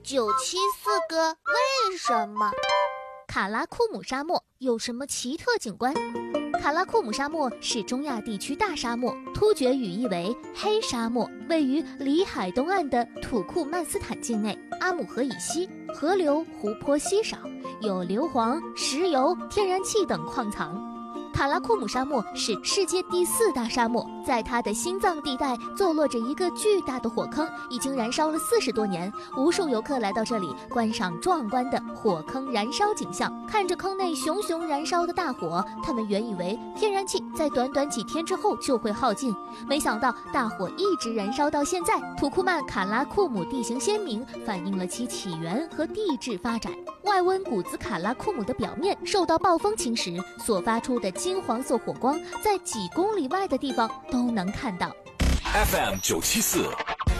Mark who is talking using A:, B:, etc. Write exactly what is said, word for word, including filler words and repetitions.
A: 九七四个为什么？
B: 卡拉库姆沙漠有什么奇特景观？卡拉库姆沙漠是中亚地区大沙漠，突厥语译为黑沙漠，位于里海东岸的土库曼斯坦境内。阿姆河以西，河流湖泊稀少，有硫磺、石油、天然气等矿藏。卡拉库姆沙漠是世界第四大沙漠，在它的心脏地带坐落着一个巨大的火坑，已经燃烧了四十多年。无数游客来到这里观赏壮观的火坑燃烧景象，看着坑内熊熊燃烧的大火，他们原以为天然气在短短几天之后就会耗尽，没想到大火一直燃烧到现在。土库曼卡拉库姆地形鲜明，反映了其起源和地质发展。外温谷子卡拉库姆的表面受到暴风侵蚀，所发出的金黄色火光在几公里外的地方都能看到。
C: F M 九七四